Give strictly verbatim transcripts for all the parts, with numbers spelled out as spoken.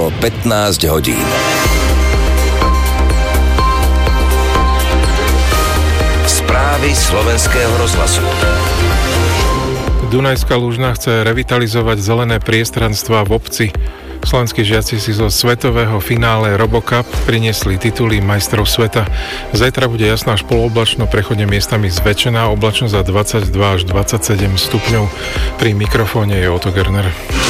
Bolo pätnásť hodín. Správy slovenského rozhlasu. Dunajská Lužna chce revitalizovať zelené priestranstva v obci. Slovenskí žiaci si zo svetového finále RoboCup priniesli tituly majstrov sveta. Zajtra bude jasno až polooblačno, prechodne miestami zväčšená oblačnosť za dvadsaťdva až dvadsaťsedem stupňov. Pri mikrofóne je Otto Gerner.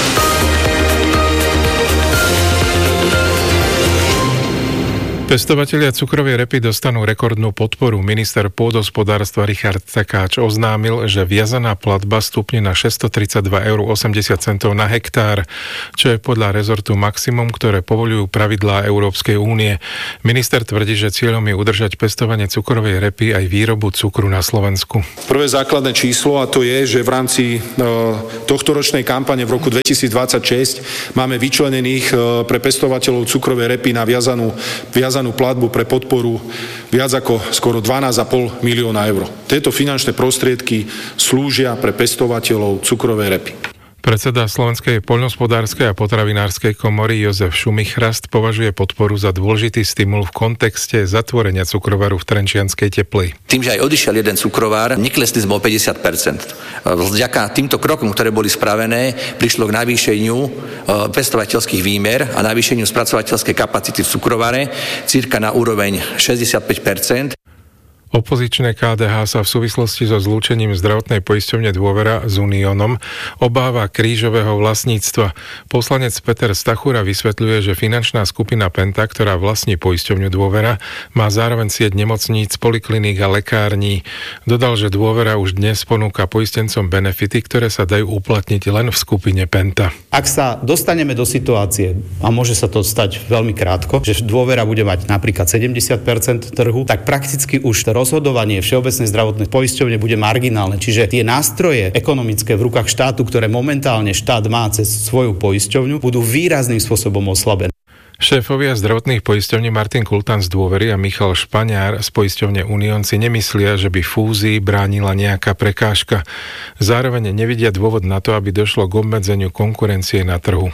Pestovatelia cukrovej repy dostanú rekordnú podporu. Minister pôdohospodárstva Richard Takáč oznámil, že viazaná platba stupne na šesťstotridsaťdva eur osemdesiat centov na hektár, čo je podľa rezortu maximum, ktoré povoľujú pravidlá Európskej únie. Minister tvrdí, že cieľom je udržať pestovanie cukrovej repy aj výrobu cukru na Slovensku. Prvé základné číslo, a to je, že v rámci e, tohtoročnej kampane v roku dvetisícdvadsaťšesť máme vyčlenených e, pre pestovateľov cukrovej repy na viazanú, viazanú platbu pre podporu viac ako skoro dvanásť a pol milióna eur. Tieto finančné prostriedky slúžia pre pestovateľov cukrovej repy. Predseda Slovenskej poľnohospodárskej a potravinárskej komory Jozef Šumichrast považuje podporu za dôležitý stimul v kontexte zatvorenia cukrovaru v Trenčianskej Teplej. Tým, že aj odišiel jeden cukrovár, neklesli sme o päťdesiat percent. Vďaka týmto krokom, ktoré boli spravené, prišlo k navýšeniu pestovateľských výmer a navýšeniu spracovateľskej kapacity v cukrovare cirka na úroveň šesťdesiatpäť percent. Opozičné ká dé há sa v súvislosti so zlúčením zdravotnej poisťovne Dôvera s Uniónom obáva krížového vlastníctva. Poslanec Peter Stachura vysvetľuje, že finančná skupina Penta, ktorá vlastní poisťovňu Dôvera, má zároveň sieť nemocníc, polikliník a lekární. Dodal, že Dôvera už dnes ponúka poistencom benefity, ktoré sa dajú uplatniť len v skupine Penta. Ak sa dostaneme do situácie, a môže sa to stať veľmi krátko, že Dôvera bude mať napríklad sedemdesiat percent trhu, tak prakticky už to rozhodovanie Všeobecnej zdravotnej poisťovne bude marginálne. Čiže tie nástroje ekonomické v rukách štátu, ktoré momentálne štát má cez svoju poisťovňu, budú výrazným spôsobom oslabené. Šéfovia zdravotných poisťovní Martin Kultan z Dôvery a Michal Špaňár z poisťovne Unión si nemyslia, že by fúzii bránila nejaká prekážka. Zároveň nevidia dôvod na to, aby došlo k obmedzeniu konkurencie na trhu.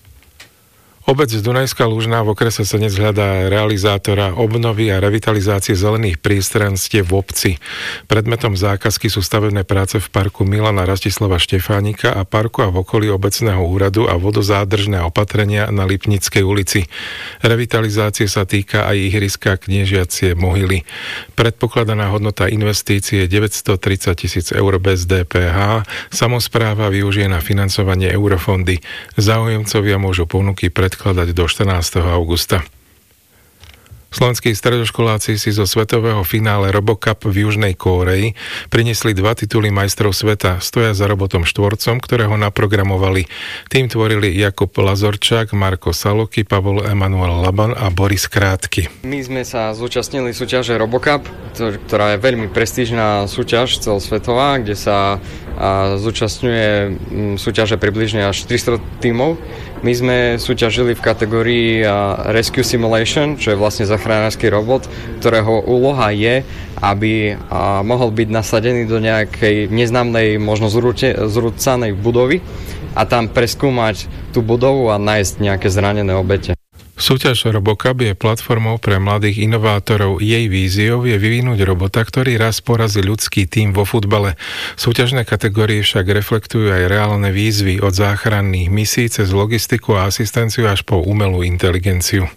Obec Dunajská Lužná v okrese Senec hľadá realizátora obnovy a revitalizácie zelených priestranstiev v obci. Predmetom zákazky sú stavebné práce v parku Milana Rastislava Štefánika a parku a v okolí obecného úradu a vodozádržné opatrenia na Lipnickej ulici. Revitalizácie sa týka aj ihriska Kniežiacie mohyly. Predpokladaná hodnota investície je deväťstotridsať tisíc eur bez dé pé há. Samospráva využije na financovanie eurofondy. Záujemcovia môžu ponuky pred kladať do štrnásteho augusta. Slovenskí stredoškoláci si zo svetového finále RoboCup v Južnej Kórei priniesli dva tituly majstrov sveta. Stoja za Robotom Štvorcom, ktorého naprogramovali. Tým tvorili Jakub Lazorčák, Marko Saloky, Pavol Emanuel Laban a Boris Krátky. My sme sa zúčastnili súťaže RoboCup, ktorá je veľmi prestížna súťaž celosvetová, kde sa zúčastňuje súťaže približne až tristo tímov. My sme súťažili v kategórii Rescue Simulation, čo je vlastne zachránársky robot, ktorého úloha je, aby mohol byť nasadený do nejakej neznámej, možno zrúcanej budovy a tam preskúmať tú budovu a nájsť nejaké zranené obete. Súťaž RoboCup je platformou pre mladých inovátorov. Jej víziou je vyvinúť robota, ktorý raz porazí ľudský tím vo futbale. Súťažné kategórie však reflektujú aj reálne výzvy od záchranných misií cez logistiku a asistenciu až po umelú inteligenciu.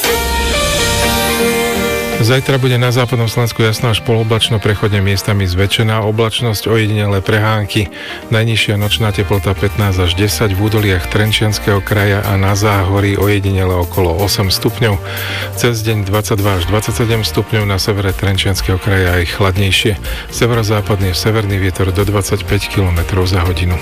Zajtra bude na západnom Slovensku jasno až poloblačno, prechodne miestami zväčšená oblačnosť, ojedinelé prehánky. Najnižšia nočná teplota pätnásť až desať, v údoliach Trenčianskeho kraja a na Záhorí ojedinele okolo osem stupňov. Cez deň dvadsaťdva až dvadsaťsedem stupňov, na severe Trenčianskeho kraja aj chladnejšie. Severozápadný severný vietor do dvadsaťpäť kilometrov za hodinu.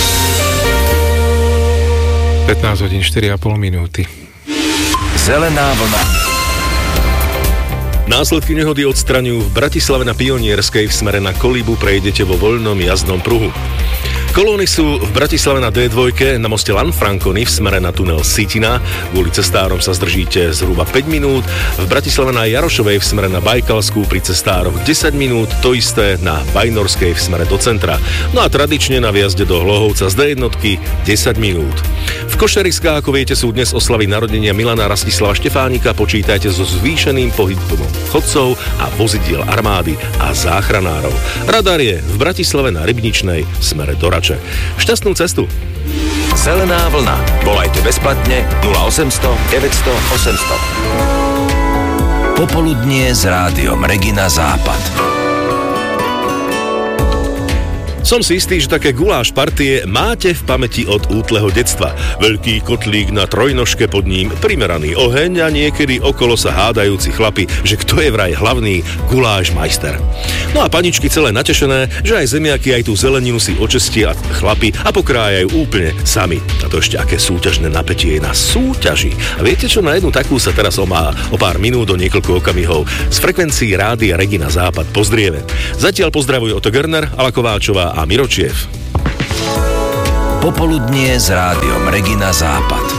pätnásť hodín štyri a pol minúty. Zelená vlna. Následky nehody odstraňujú v Bratislave na Pionierskej v smere na Kolíbu, prejdete vo voľnom jazdnom pruhu. Kolóny sú v Bratislave na dé dva, na moste Lanfranconi v smere na tunel Sitina. Kvôli cestárom sa zdržíte zhruba päť minút. V Bratislave na Jarošovej v smere na Bajkalskú pri cestároch desať minút. To isté na Bajnorskej v smere do centra. No a tradične na viazde do Hlohovca z dé jedna desať minút. V Košeriskách, ako viete, sú dnes oslavy narodenia Milana Rastislava Štefánika. Počítajte so zvýšeným pohybom chodcov a vozidiel armády a záchranárov. Radar je v Bratislave na Rybničnej smere do Rače. Šťastnú cestu! Zelená vlna. Volajte bezplatne nula osemsto deväťsto osemsto. Popoludnie s rádiom Regina Západ. Som si istý, že také guláš partie máte v pamäti od útleho detstva. Veľký kotlík na trojnožke, pod ním primeraný oheň a niekedy okolo sa hádajúci chlapi, že kto je vraj hlavný guláš majster. No a paničky celé natešené, že aj zemiaky, aj tú zeleninu si očistia chlapi a pokrájajú úplne sami. A to ešte aké súťažné napätie je na súťaži. A viete čo, na jednu takú sa teraz o, má, o pár minút do niekoľko okamihov z frekvencií Rádia Regina Západ pozdrieve. Zatiaľ pozdravujú Oto Görner, Ala Kováčová a Miročiev. Popoludnie s rádiom Regina Západ.